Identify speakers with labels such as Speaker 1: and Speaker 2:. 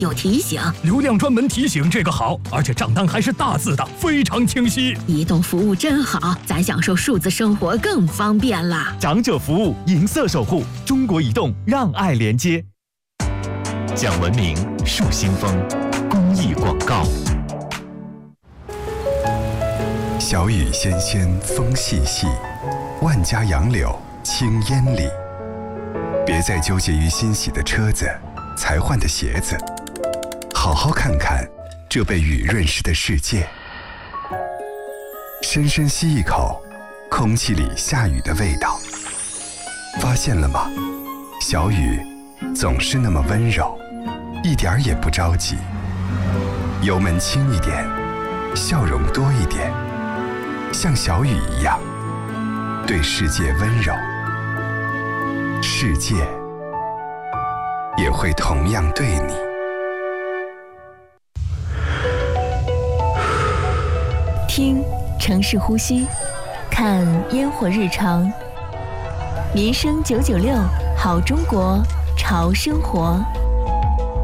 Speaker 1: 有提醒。
Speaker 2: 流量专门提醒，这个好，而且账单还是大字的，非常清晰。
Speaker 1: 移动服务真好，咱享受数字生活更方便了。
Speaker 3: 长者服务，银色守护，中国移动让爱连接。讲文明，树新风，公益广告。
Speaker 4: 小雨纤纤，风细细，万家杨柳青烟里。别再纠结于新洗的车子、才换的鞋子，好好看看这被雨润湿的世界。深深吸一口空气里下雨的味道，发现了吗？小雨总是那么温柔，一点儿也不着急。油门轻一点，笑容多一点，像小雨一样对世界温柔，世界也会同样对你。
Speaker 5: 听城市呼吸，看烟火日常。民生996，好中国，潮生活。